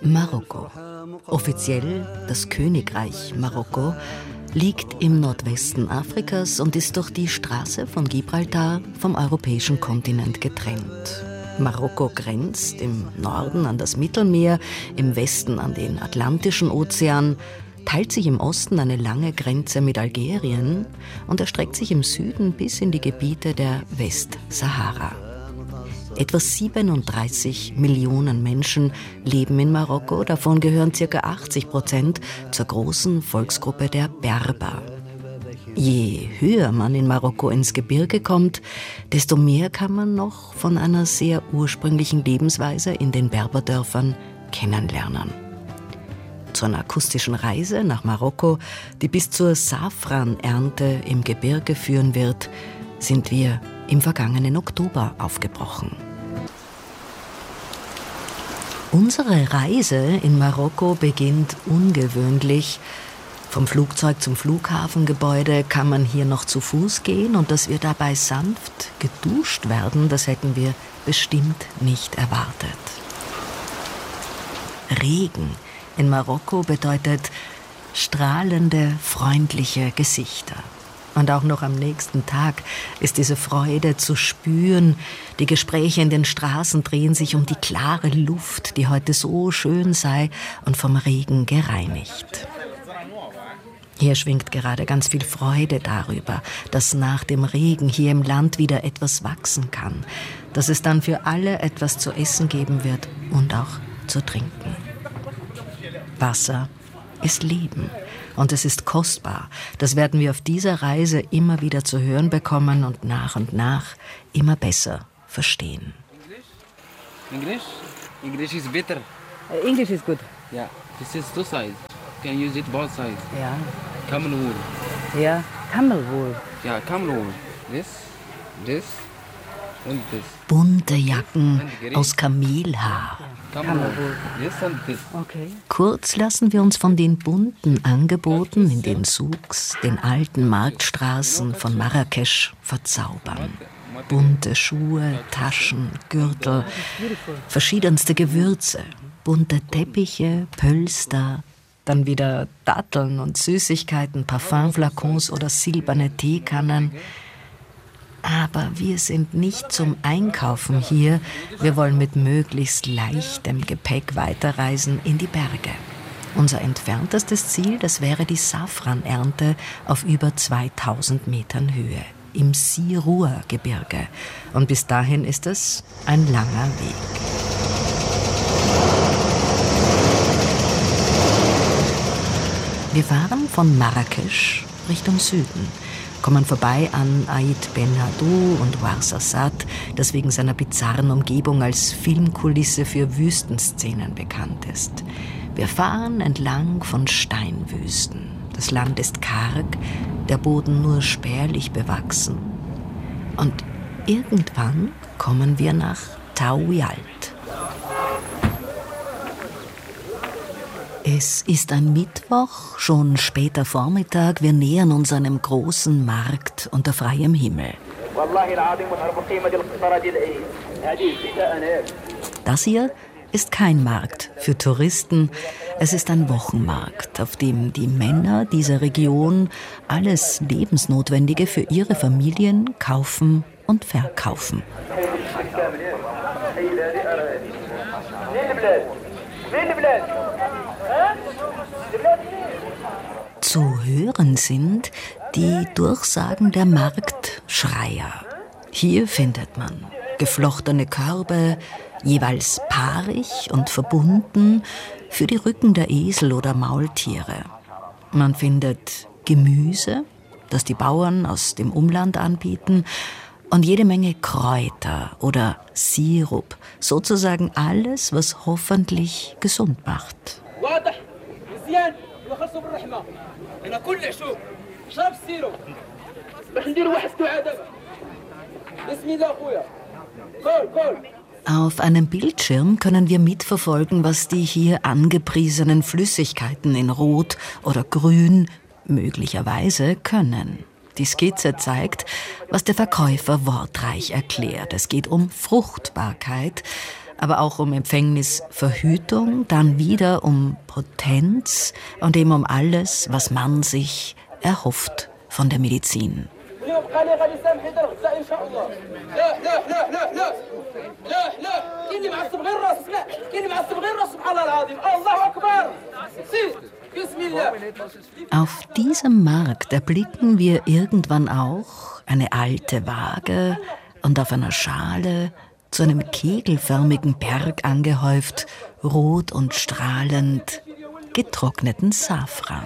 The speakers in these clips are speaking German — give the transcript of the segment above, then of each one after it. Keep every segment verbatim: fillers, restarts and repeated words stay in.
Marokko. Offiziell das Königreich Marokko liegt im Nordwesten Afrikas und ist durch die Straße von Gibraltar vom europäischen Kontinent getrennt. Marokko grenzt im Norden an das Mittelmeer, im Westen an den Atlantischen Ozean, teilt sich im Osten eine lange Grenze mit Algerien und erstreckt sich im Süden bis in die Gebiete der Westsahara. Etwa siebenunddreißig Millionen Menschen leben in Marokko, davon gehören ca. achtzig Prozent zur großen Volksgruppe der Berber. Je höher man in Marokko ins Gebirge kommt, desto mehr kann man noch von einer sehr ursprünglichen Lebensweise in den Berberdörfern kennenlernen. Zu einer akustischen Reise nach Marokko, die bis zur Safranernte im Gebirge führen wird, sind wir im vergangenen Oktober aufgebrochen. Unsere Reise in Marokko beginnt ungewöhnlich. Vom Flugzeug zum Flughafengebäude kann man hier noch zu Fuß gehen und dass wir dabei sanft geduscht werden, das hätten wir bestimmt nicht erwartet. Regen in Marokko bedeutet strahlende, freundliche Gesichter. Und auch noch am nächsten Tag ist diese Freude zu spüren. Die Gespräche in den Straßen drehen sich um die klare Luft, die heute so schön sei und vom Regen gereinigt. Hier schwingt gerade ganz viel Freude darüber, dass nach dem Regen hier im Land wieder etwas wachsen kann, dass es dann für alle etwas zu essen geben wird und auch zu trinken. Wasser ist Leben und es ist kostbar. Das werden wir auf dieser Reise immer wieder zu hören bekommen und nach und nach immer besser verstehen. English? English is better. Uh, English is good. Yeah, this is two sides. You can use it both sides. Yeah. Camel wool. Yeah. Camel wool. Yeah, camel wool. This, this and this. Bunte Jacken aus Kamelhaar. Camel wool. This and this. Okay. Kurz lassen wir uns von den bunten Angeboten in den Souks, den alten Marktstraßen von Marrakesch, verzaubern. Bunte Schuhe, Taschen, Gürtel, verschiedenste Gewürze, bunte Teppiche, Pölster, dann wieder Datteln und Süßigkeiten, Parfümflakons oder silberne Teekannen. Aber wir sind nicht zum Einkaufen hier. Wir wollen mit möglichst leichtem Gepäck weiterreisen in die Berge. Unser entferntestes Ziel, das wäre die Safranernte auf über zweitausend Metern Höhe im Sirua-Gebirge. Und bis dahin ist es ein langer Weg. Wir fahren von Marrakesch Richtung Süden, kommen vorbei an Aït Ben Haddou und Ouarzazate, das wegen seiner bizarren Umgebung als Filmkulisse für Wüstenszenen bekannt ist. Wir fahren entlang von Steinwüsten. Das Land ist karg, der Boden nur spärlich bewachsen. Und irgendwann kommen wir nach Taouialt. Es ist ein Mittwoch, schon später Vormittag. Wir nähern uns einem großen Markt unter freiem Himmel. Das hier ist kein Markt für Touristen. Es ist ein Wochenmarkt, auf dem die Männer dieser Region alles Lebensnotwendige für ihre Familien kaufen und verkaufen. Zu hören sind die Durchsagen der Marktschreier. Hier findet man geflochtene Körbe, jeweils paarig und verbunden für die Rücken der Esel oder Maultiere. Man findet Gemüse, das die Bauern aus dem Umland anbieten, und jede Menge Kräuter oder Sirup, sozusagen alles, was hoffentlich gesund macht. Auf einem Bildschirm können wir mitverfolgen, was die hier angepriesenen Flüssigkeiten in Rot oder Grün möglicherweise können. Die Skizze zeigt, was der Verkäufer wortreich erklärt. Es geht um Fruchtbarkeit, aber auch um Empfängnisverhütung, dann wieder um Potenz und eben um alles, was man sich erhofft von der Medizin. Auf diesem Markt erblicken wir irgendwann auch eine alte Waage und auf einer Schale, zu einem kegelförmigen Berg angehäuft, rot und strahlend, getrockneten Safran.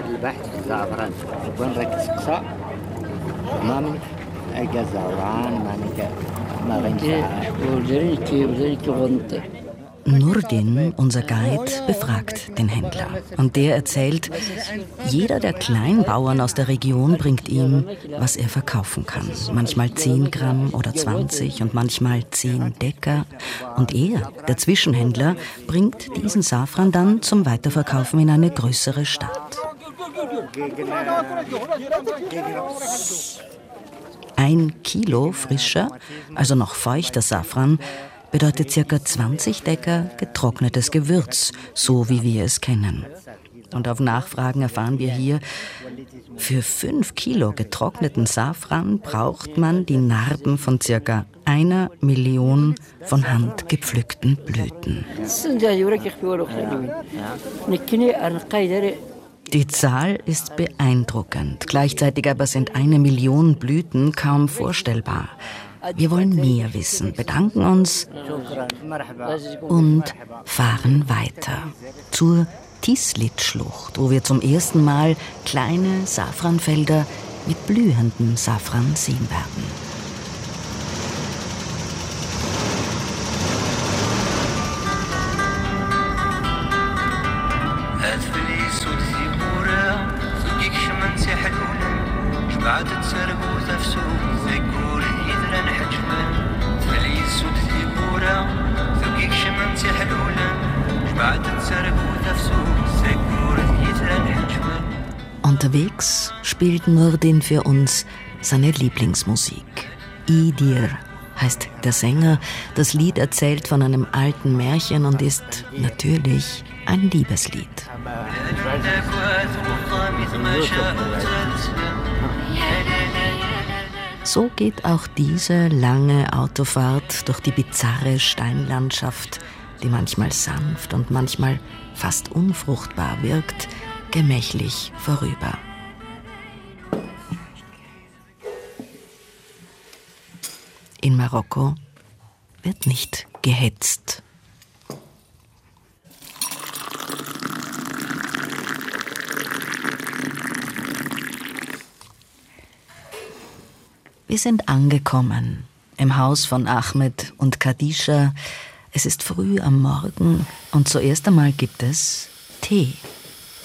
Nurdin, unser Guide, befragt den Händler. Und der erzählt, jeder der Kleinbauern aus der Region bringt ihm, was er verkaufen kann. Manchmal zehn Gramm oder zwanzig und manchmal zehn Decker. Und er, der Zwischenhändler, bringt diesen Safran dann zum Weiterverkaufen in eine größere Stadt. Ein Kilo frischer, also noch feuchter Safran, bedeutet ca. zwanzig Decker getrocknetes Gewürz, so wie wir es kennen. Und auf Nachfragen erfahren wir hier, für fünf Kilo getrockneten Safran braucht man die Narben von ca. einer Million von Hand gepflückten Blüten. Die Zahl ist beeindruckend. Gleichzeitig aber sind eine Million Blüten kaum vorstellbar. Wir wollen mehr wissen, bedanken uns und fahren weiter zur Tislit-Schlucht, wo wir zum ersten Mal kleine Safranfelder mit blühendem Safran sehen werden. Unterwegs spielt Nurdin für uns seine Lieblingsmusik. Idir heißt der Sänger. Das Lied erzählt von einem alten Märchen und ist natürlich ein Liebeslied. So geht auch diese lange Autofahrt durch die bizarre Steinlandschaft, die manchmal sanft und manchmal fast unfruchtbar wirkt, gemächlich vorüber. In Marokko wird nicht gehetzt. Wir sind angekommen im Haus von Ahmed und Khadija. Es ist früh am Morgen und zuerst einmal gibt es Tee.